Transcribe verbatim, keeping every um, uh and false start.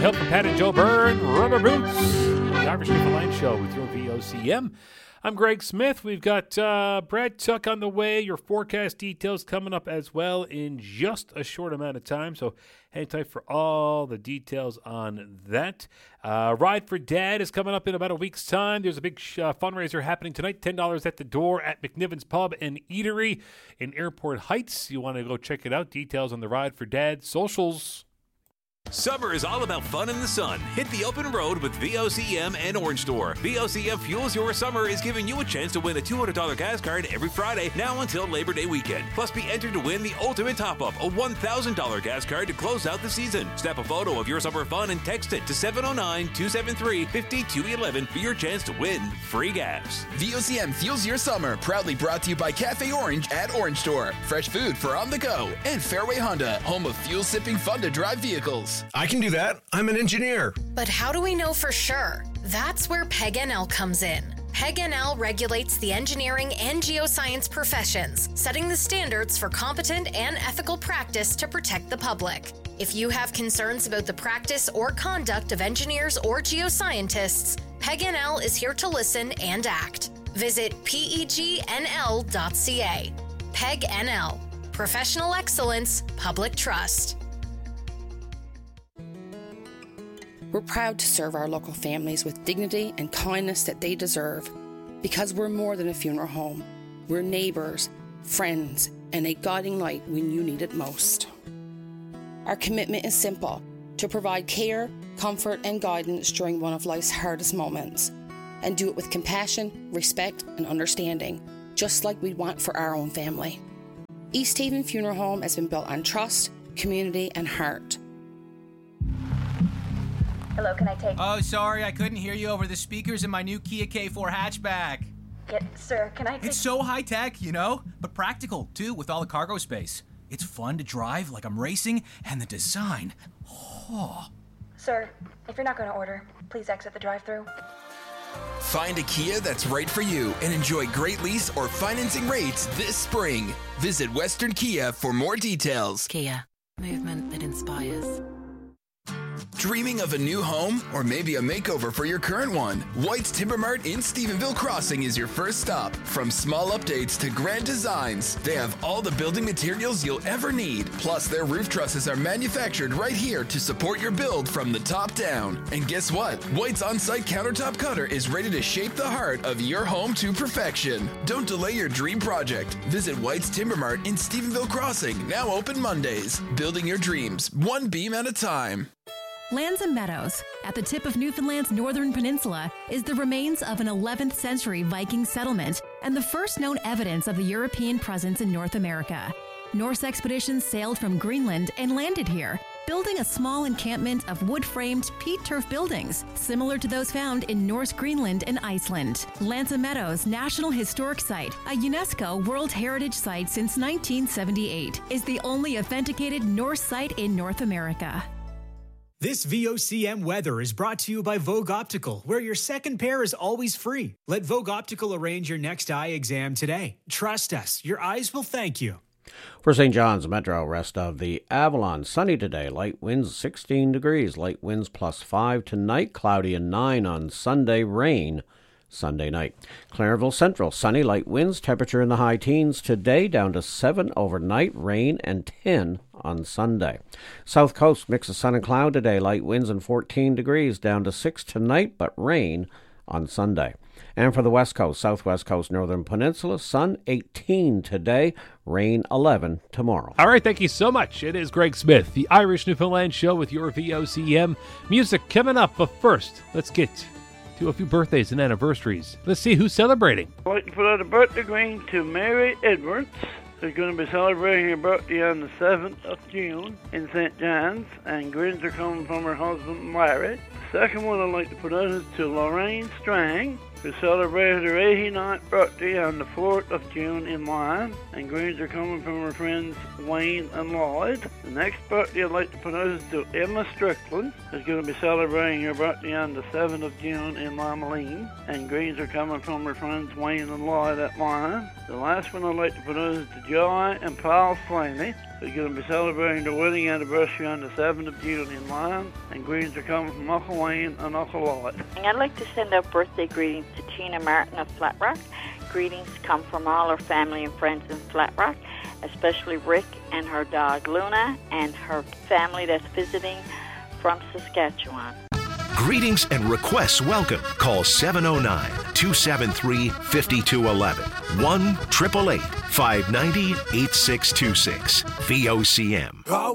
help from Pat and Joe Byrne, Rubber Boots, the Irish Newfoundland Show with your V O C M. I'm Greg Smith. We've got uh, Brad Tuck on the way. Your forecast details coming up as well in just a short amount of time. So hang tight for all the details on that. Uh, Ride for Dad is coming up in about a week's time. There's a big uh, fundraiser happening tonight. ten dollars at the door at McNiven's Pub and Eatery in Airport Heights. You want to go check it out. Details on the Ride for Dad socials. Summer is all about fun in the sun. Hit the open road with V O C M and Orange Store. V O C M Fuels Your Summer is giving you a chance to win a two hundred dollars gas card every Friday now until Labor Day weekend. Plus, be entered to win the ultimate top-up, a one thousand dollars gas card to close out the season. Snap a photo of your summer fun and text it to seven oh nine, two seven three, five two one one for your chance to win free gas. V O C M Fuels Your Summer, proudly brought to you by Cafe Orange at Orange Store. Fresh food for on the go. And Fairway Honda, home of fuel-sipping fun-to-drive vehicles. I can do that. I'm an engineer. But how do we know for sure? That's where P E G N L comes in. P E G N L regulates the engineering and geoscience professions, setting the standards for competent and ethical practice to protect the public. If you have concerns about the practice or conduct of engineers or geoscientists, P E G N L is here to listen and act. Visit P E G N L dot C A. P E G N L. Professional excellence, public trust. We're proud to serve our local families with dignity and kindness that they deserve. Because we're more than a funeral home. We're neighbours, friends, and a guiding light when you need it most. Our commitment is simple, to provide care, comfort, and guidance during one of life's hardest moments. And do it with compassion, respect, and understanding, just like we'd want for our own family. East Haven Funeral Home has been built on trust, community, and heart. Hello, can I take... Oh, sorry, I couldn't hear you over the speakers in my new Kia K four hatchback. Yeah, sir, can I take... It's so high-tech, you know, but practical, too, with all the cargo space. It's fun to drive like I'm racing, and the design. Oh. Sir, if you're not going to order, please exit the drive-thru. Find a Kia that's right for you and enjoy great lease or financing rates this spring. Visit Western Kia for more details. Kia, movement that inspires. Dreaming of a new home or maybe a makeover for your current one? White's Timber Mart in Stephenville Crossing is your first stop. From small updates to grand designs, they have all the building materials you'll ever need. Plus, their roof trusses are manufactured right here to support your build from the top down. And guess what? White's on-site countertop cutter is ready to shape the heart of your home to perfection. Don't delay your dream project. Visit White's Timber Mart in Stephenville Crossing, now open Mondays. Building your dreams, one beam at a time. Lands and Meadows, at the tip of Newfoundland's northern peninsula, is the remains of an eleventh century Viking settlement and the first known evidence of the European presence in North America. Norse expeditions sailed from Greenland and landed here, building a small encampment of wood-framed peat turf buildings, similar to those found in Norse Greenland and Iceland. Lanza Meadows National Historic Site, a UNESCO World Heritage Site since nineteen seventy-eight, is the only authenticated Norse site in North America. This V O C M weather is brought to you by Vogue Optical, where your second pair is always free. Let Vogue Optical arrange your next eye exam today. Trust us, your eyes will thank you. For Saint John's Metro, rest of the Avalon, sunny today, light winds sixteen degrees, light winds plus five tonight, cloudy and nine on Sunday, rain Sunday night. Clarenville Central, sunny, light winds, temperature in the high teens today, down to seven overnight, rain and ten on Sunday. South Coast, mix of sun and cloud today, light winds and fourteen degrees, down to six tonight, but rain on Sunday. And for the West Coast, Southwest Coast, Northern Peninsula, sun eighteen today, rain eleven tomorrow. All right, thank you so much. It is Greg Smith, the Irish Newfoundland Show with your V O C M. Music coming up, but first, let's get to a few birthdays and anniversaries. Let's see who's celebrating. I'd like to put out a birthday greeting to Mary Edwards, who's going to be celebrating her birthday on the seventh of June in Saint John's, and greetings are coming from her husband Larry. The second one I'd like to put out is to Lorraine Strang, who celebrated her eighty-ninth birthday on the fourth of June in Lyme, and greetings are coming from her friends Wayne and Lloyd. The next birthday I'd like to put out is to Emma Strickland, who's going to be celebrating her birthday on the seventh of June in Limeline, and greetings are coming from her friends Wayne and Lloyd at Lyme. The last one I'd like to put out is to Joy and Paul Slaney, is going to be celebrating their wedding anniversary on the seventh of June in Lyons, and greetings are coming from Uncle Wayne and Uncle Lloyd. I'd like to send out birthday greetings to Tina Martin of Flat Rock. Greetings come from all her family and friends in Flat Rock, especially Rick and her dog Luna and her family that's visiting from Saskatchewan. Greetings and requests welcome. Call seven oh nine, two seven three, five two one one, one eight eight eight, five nine zero, eight six two six. V O C M.